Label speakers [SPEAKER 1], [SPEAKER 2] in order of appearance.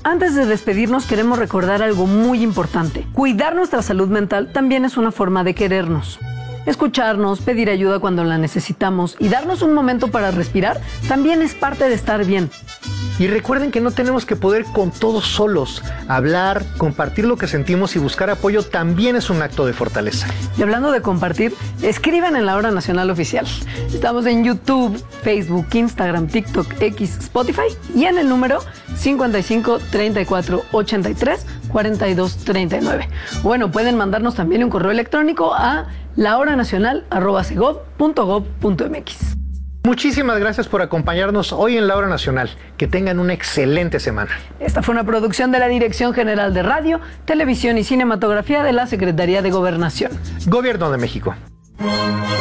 [SPEAKER 1] Antes de despedirnos, queremos recordar algo muy importante. Cuidar nuestra salud mental también es una forma de querernos. Escucharnos, pedir ayuda cuando la necesitamos y darnos un momento para respirar también es parte de estar bien.
[SPEAKER 2] Y recuerden que no tenemos que poder con todos solos. Hablar, compartir lo que sentimos y buscar apoyo también es un acto de fortaleza.
[SPEAKER 1] Y hablando de compartir, escriban en La Hora Nacional Oficial. Estamos en YouTube, Facebook, Instagram, TikTok, X, Spotify y en el número 55 34 83 42 39. Bueno, pueden mandarnos también un correo electrónico a lahoranacional@segov.gov.mx.
[SPEAKER 2] Muchísimas gracias por acompañarnos hoy en La Hora Nacional. Que tengan una excelente semana.
[SPEAKER 1] Esta fue una producción de la Dirección General de Radio, Televisión y Cinematografía de la Secretaría de Gobernación.
[SPEAKER 2] Gobierno de México.